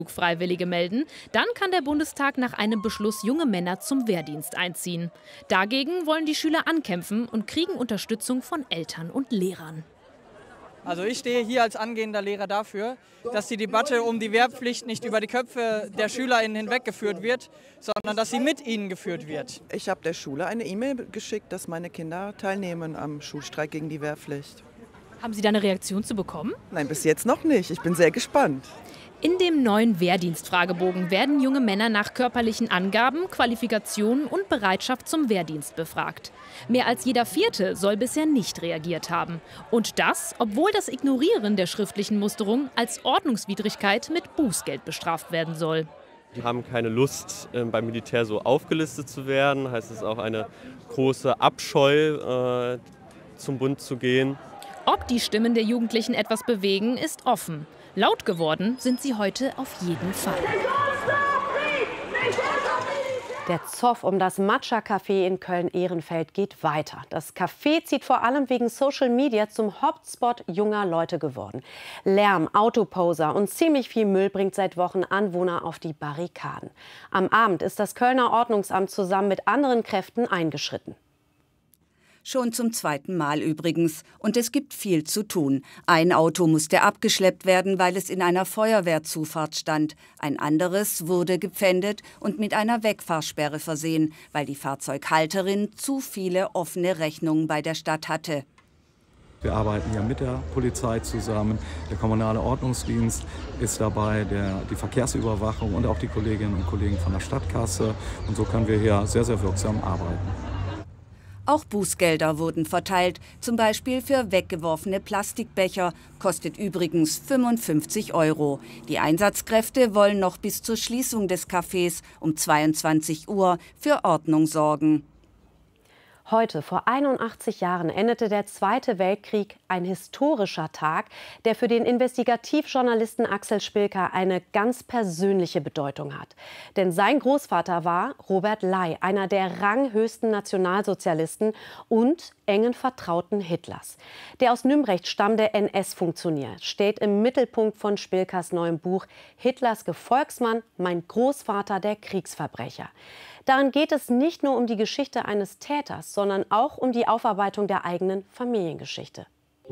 Freiwillige melden, dann kann der Bundestag nach einem Beschluss junge Männer zum Wehrdienst einziehen. Dagegen wollen die Schüler ankämpfen und kriegen Unterstützung von Eltern und Lehrern. Also ich stehe hier als angehender Lehrer dafür, dass die Debatte um die Wehrpflicht nicht über die Köpfe der SchülerInnen hinweggeführt wird, sondern dass sie mit ihnen geführt wird. Ich habe der Schule eine E-Mail geschickt, dass meine Kinder teilnehmen am Schulstreik gegen die Wehrpflicht. Haben Sie da eine Reaktion zu bekommen? Nein, bis jetzt noch nicht. Ich bin sehr gespannt. In dem neuen Wehrdienstfragebogen werden junge Männer nach körperlichen Angaben, Qualifikationen und Bereitschaft zum Wehrdienst befragt. Mehr als jeder Vierte soll bisher nicht reagiert haben. Und das, obwohl das Ignorieren der schriftlichen Musterung als Ordnungswidrigkeit mit Bußgeld bestraft werden soll. Die haben keine Lust, beim Militär so aufgelistet zu werden. Heißt es auch eine große Abscheu, zum Bund zu gehen. Ob die Stimmen der Jugendlichen etwas bewegen, ist offen. Laut geworden sind sie heute auf jeden Fall. Der Zoff um das Matcha-Café in Köln-Ehrenfeld geht weiter. Das Café zieht vor allem wegen Social Media zum Hotspot junger Leute geworden. Lärm, Autoposer und ziemlich viel Müll bringt seit Wochen Anwohner auf die Barrikaden. Am Abend ist das Kölner Ordnungsamt zusammen mit anderen Kräften eingeschritten. Schon zum zweiten Mal übrigens. Und es gibt viel zu tun. Ein Auto musste abgeschleppt werden, weil es in einer Feuerwehrzufahrt stand. Ein anderes wurde gepfändet und mit einer Wegfahrsperre versehen, weil die Fahrzeughalterin zu viele offene Rechnungen bei der Stadt hatte. Wir arbeiten ja mit der Polizei zusammen. Der kommunale Ordnungsdienst ist dabei, die Verkehrsüberwachung und auch die Kolleginnen und Kollegen von der Stadtkasse. Und so können wir hier sehr, sehr wirksam arbeiten. Auch Bußgelder wurden verteilt, zum Beispiel für weggeworfene Plastikbecher, kostet übrigens 55 €. Die Einsatzkräfte wollen noch bis zur Schließung des Cafés um 22 Uhr für Ordnung sorgen. Heute, vor 81 Jahren, endete der Zweite Weltkrieg, ein historischer Tag, der für den Investigativjournalisten Axel Spilker eine ganz persönliche Bedeutung hat. Denn sein Großvater war Robert Ley, einer der ranghöchsten Nationalsozialisten und engen Vertrauten Hitlers. Der aus Nümbrecht stammende NS-Funktionär steht im Mittelpunkt von Spilkers neuem Buch Hitlers Gefolgsmann, mein Großvater der Kriegsverbrecher. Darin geht es nicht nur um die Geschichte eines Täters, sondern auch um die Aufarbeitung der eigenen Familiengeschichte.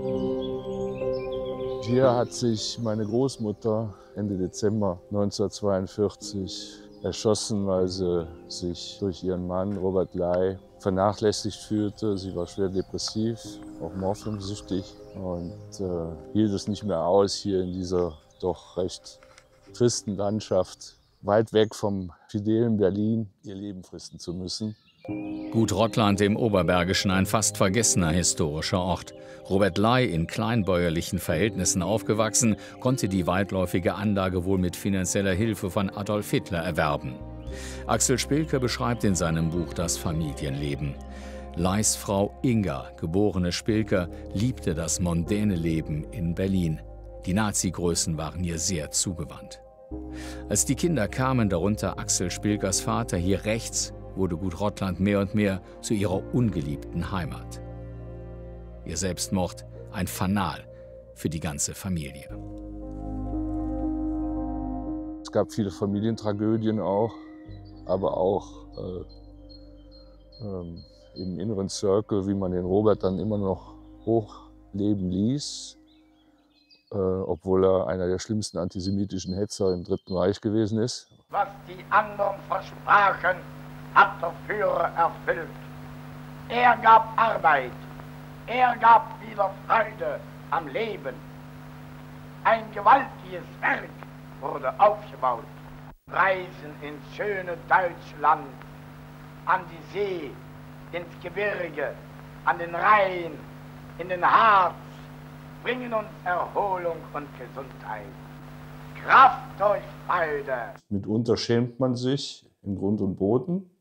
Hier hat sich meine Großmutter Ende Dezember 1942 erschossen, weil sie sich durch ihren Mann Robert Ley vernachlässigt fühlte. Sie war schwer depressiv, auch morphiumsüchtig und hielt es nicht mehr aus, hier in dieser doch recht tristen Landschaft, weit weg vom fidelen Berlin, ihr Leben fristen zu müssen. Gut Rottland im Oberbergischen, ein fast vergessener historischer Ort. Robert Ley, in kleinbäuerlichen Verhältnissen aufgewachsen, konnte die weitläufige Anlage wohl mit finanzieller Hilfe von Adolf Hitler erwerben. Axel Spilker beschreibt in seinem Buch das Familienleben. Leys Frau Inga, geborene Spilker, liebte das mondäne Leben in Berlin. Die Nazi-Größen waren ihr sehr zugewandt. Als die Kinder kamen, darunter Axel Spilkers Vater, hier rechts, wurde Gut Rottland mehr und mehr zu ihrer ungeliebten Heimat. Ihr Selbstmord ein Fanal für die ganze Familie. Es gab viele Familientragödien auch, aber auch im inneren Circle, wie man den Robert dann immer noch hochleben ließ, obwohl er einer der schlimmsten antisemitischen Hetzer im Dritten Reich gewesen ist. Was die anderen versprachen, hat der Führer erfüllt. Er gab Arbeit, er gab wieder Freude am Leben. Ein gewaltiges Werk wurde aufgebaut. Reisen ins schöne Deutschland, an die See, ins Gebirge, an den Rhein, in den Harz, bringen uns Erholung und Gesundheit. Kraft durch Freude. Mitunter schämt man sich in Grund und Boden.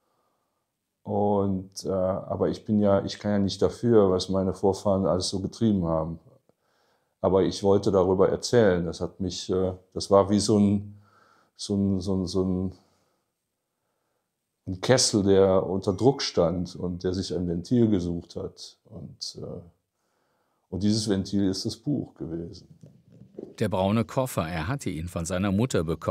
Aber ich kann ja nicht dafür, was meine Vorfahren alles so getrieben haben. Aber ich wollte darüber erzählen. Das war wie so ein Kessel, der unter Druck stand und der sich ein Ventil gesucht hat. Und dieses Ventil ist das Buch gewesen. Der braune Koffer, er hatte ihn von seiner Mutter bekommen.